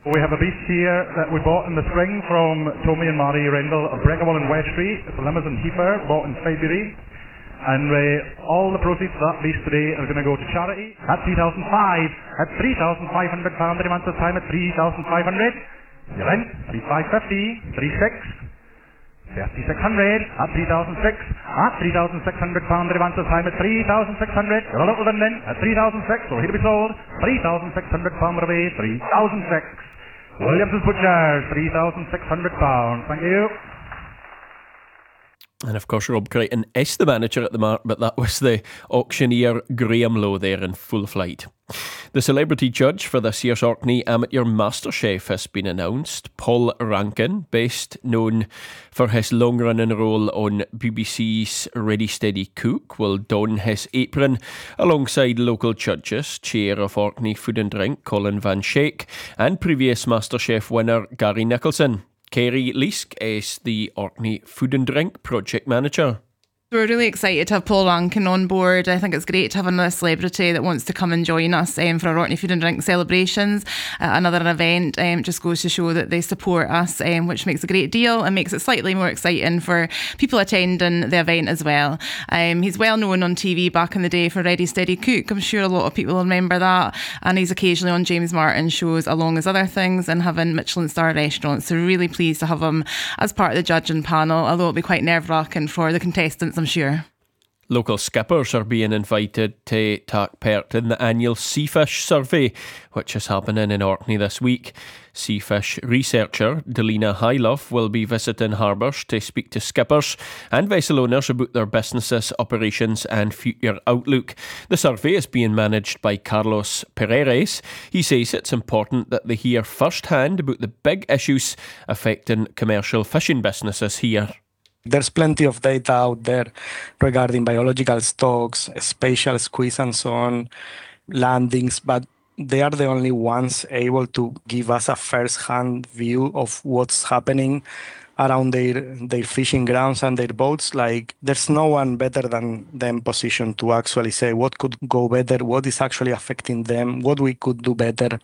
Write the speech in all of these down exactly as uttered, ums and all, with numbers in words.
We have a beast here that we bought in the spring from Tommy and Mary Rendell of Breckenwell in West Street. It's a Limousin heifer bought in February. And uh, all the proceeds of that beast today are going to go to charity. At three thousand five, at three thousand five hundred pounds every month this time at three thousand five hundred. You're in. three thousand five hundred fifty, three six. thirty-six hundred at three thousand six, at three thousand six hundred pounds every month this time at three thousand six hundred. You're a little than then at three thousand six, so here to be sold. three thousand six hundred pounds away, three thousand six. Williamson's Butchers, three thousand six hundred pounds. Thank you. And of course, Rob Crichton is the manager at the mark, but that was the auctioneer Graham Lowe there in full flight. The celebrity judge for this year's Orkney Amateur MasterChef has been announced. Paul Rankin, best known for his long-running role on B B C's Ready Steady Cook, will don his apron alongside local judges, Chair of Orkney Food and Drink Colin Van Schaik and previous MasterChef winner Gary Nicholson. Kerry Leask is the Orkney Food and Drink project manager. We're really excited to have Paul Rankin on board. I think it's great to have another celebrity that wants to come and join us um, for our Orkney Food and Drink celebrations. Uh, another event um, just goes to show that they support us, um, which makes a great deal and makes it slightly more exciting for people attending the event as well. Um, he's well known on T V back in the day for Ready Steady Cook. I'm sure a lot of people remember that. And he's occasionally on James Martin shows along as other things and having Michelin star restaurants. So really pleased to have him as part of the judging panel, although it'll be quite nerve-wracking for the contestants, I'm sure. Local skippers are being invited to take part in the annual Seafish Survey, which is happening in Orkney this week. Seafish researcher Delina Highlove will be visiting harbours to speak to skippers and vessel owners about their businesses, operations and future outlook. The survey is being managed by Carlos Pereires. He says it's important that they hear firsthand about the big issues affecting commercial fishing businesses here. There's plenty of data out there regarding biological stocks, spatial squeeze and so on, landings, but they are the only ones able to give us a first-hand view of what's happening around their their fishing grounds and their boats. Like, there's no one better than them positioned to actually say what could go better, what is actually affecting them, what we could do better.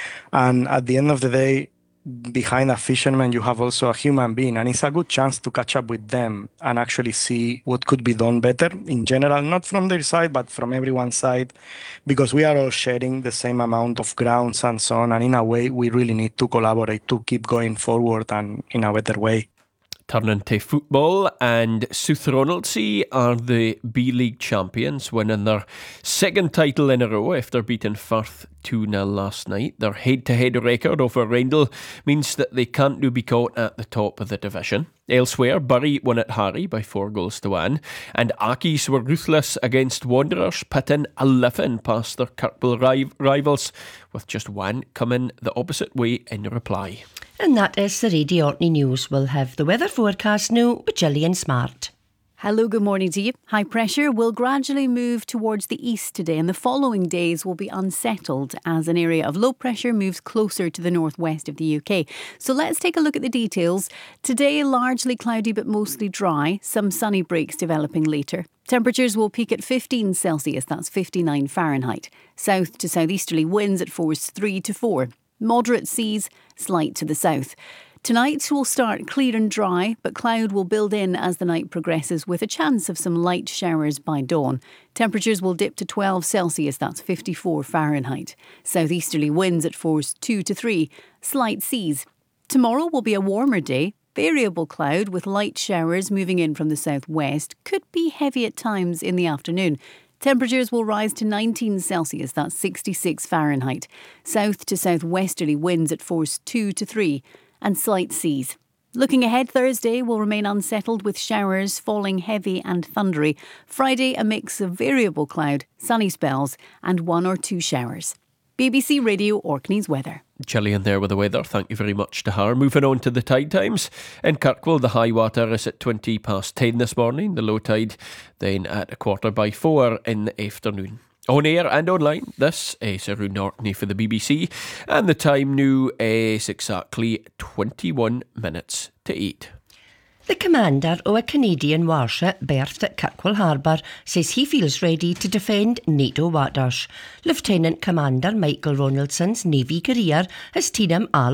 And at the end of the day, behind a fisherman, you have also a human being, and it's a good chance to catch up with them and actually see what could be done better in general, not from their side, but from everyone's side, because we are all sharing the same amount of grounds and so on. And in a way, we really need to collaborate to keep going forward and in a better way. Turning to football, and South Ronaldsay are the B-League champions, winning their second title in a row after beating Firth two nil last night. Their head-to-head record over Rendell means that they can't do be caught at the top of the division. Elsewhere, Bury won at Harry by four goals to one, and Accies were ruthless against Wanderers, pitting eleven past their Kirkbill riv- rivals, with just one coming the opposite way in reply. And that is the Radio Orkney News. We'll have the weather forecast now with Gillian Smart. Hello, good morning to you. High pressure will gradually move towards the east today, and the following days will be unsettled as an area of low pressure moves closer to the northwest of the U K. So let's take a look at the details. Today, largely cloudy but mostly dry. Some sunny breaks developing later. Temperatures will peak at fifteen Celsius, that's fifty-nine Fahrenheit. South to southeasterly winds at force three to four. Moderate seas, slight to the south. Tonight will start clear and dry, but cloud will build in as the night progresses, with a chance of some light showers by dawn. Temperatures will dip to twelve Celsius, that's fifty-four Fahrenheit. Southeasterly winds at force two to three, slight seas. Tomorrow will be a warmer day. Variable cloud with light showers moving in from the southwest. Could be heavy at times in the afternoon. Temperatures will rise to nineteen Celsius, that's sixty-six Fahrenheit. South to southwesterly winds at force two to three and slight seas. Looking ahead, Thursday will remain unsettled with showers falling heavy and thundery. Friday, a mix of variable cloud, sunny spells and one or two showers. B B C Radio Orkney's weather. Gillian there with the weather. Thank you very much to her. Moving on to the tide times. In Kirkwall, the high water is at twenty past ten this morning. The low tide then at a quarter by four in the afternoon. On air and online, this is Around Orkney for the B B C. And the time now is exactly twenty-one minutes to eight. The commander of a Canadian warship berthed at Kirkwall Harbour says he feels ready to defend NATO waters. Lieutenant Commander Michael Ronaldson's Navy career has seen him all